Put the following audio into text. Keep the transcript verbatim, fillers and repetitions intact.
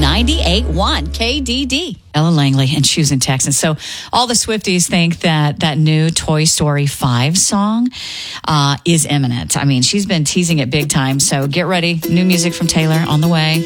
ninety-eight point one K D D. Ella Langley and Shoes in Texas. So all the Swifties think that that new Toy Story five song uh, is imminent. I mean, she's been teasing it big time. So get ready. New music from Taylor on the way.